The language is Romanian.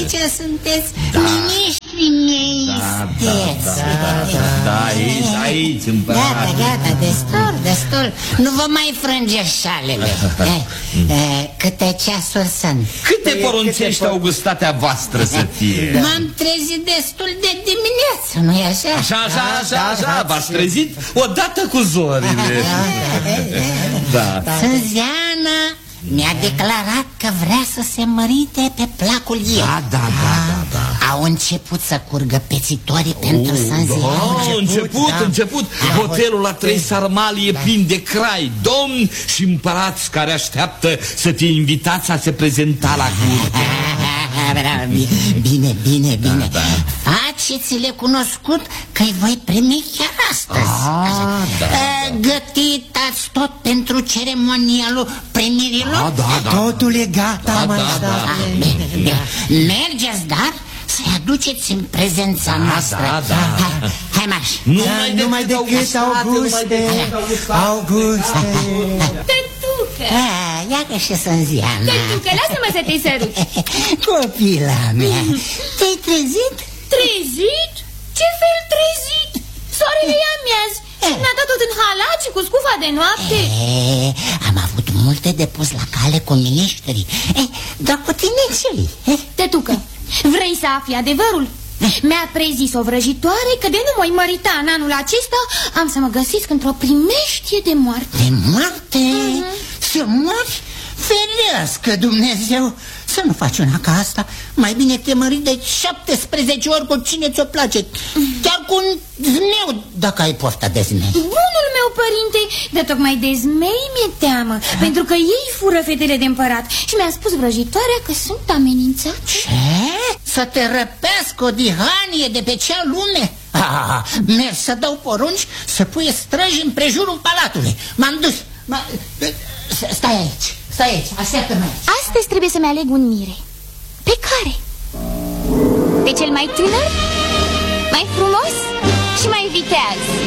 aici sunteți miniștrii mei isteți. Da, aici, împărate. Gata, destul. Nu vă mai frânge șalele. Câte ceasuri sunt? Câte poruncești augustatea voastră să fie? M-am trezit destul de dimineață, nu-i așa? Așa, v-ați trezit odată cu zorile. Da. Sânziana mi-a declarat că vrea să se mărite pe placul ei. Da. Au început să curgă pețitorii pentru Sânziana. Început. Hotelul la 3 sarmali e plin de crai, domni și împărați care așteaptă să fie invitați a se prezenta la curte. Bine. Faceți-le cunoscut că-i voi primi chiar astăzi. Gătit ați tot pentru ceremonialul primirilor? Da. Totul e gata, maestate. Mergeți, dar să-i aduceți în prezența noastră. Hai marș. Numai decât Auguste. Tătucă! Ia că și Sânziana. Tătucă, lasă-mă să te sărut. Copila mea, te-ai trezit? Trezit? Ce fel trezit? Soarele e amiaz și ne-a dat tot în halat și cu scufa de noapte. Am avut multe de pus la cale cu miniștrii. Dar cu tine ce-i? Tătucă, vrei să afli adevărul? Mi-a prezis o vrăjitoare că de nu mă-i mărita în anul acesta am să mă găsesc într-o primeștie de moarte. De moarte? Să mori? Ferească Dumnezeu! Să nu faci una ca asta. Mai bine te mări de 17 ori cu cine ți-o place. Chiar cu un zmeu, dacă ai pofta de zmei. Bunul meu părinte, dar tocmai de zmei mi-e teamă, pentru că ei fură fetele de împărat. Și mi-a spus vrăjitoarea că sunt amenințat. Ce? Să te răpească o dihanie de pe cea lume? Merg să dau porunci să pui străji în prejurul palatului. M-am dus. Stai aici, așteaptă-mă aici. Astăzi trebuie să-mi aleg un mire. Pe care? Pe cel mai tânăr, mai frumos și mai viteaz.